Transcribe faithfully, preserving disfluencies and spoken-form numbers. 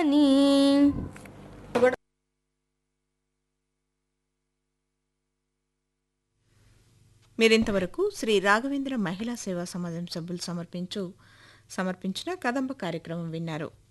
నీ మీరింతవరకు శ్రీ రాఘవేంద్ర మహిళా సేవా సమాజం సభ్యులు సమర్పించు సమర్పించిన కదంబ కార్యక్రమం విన్నారు.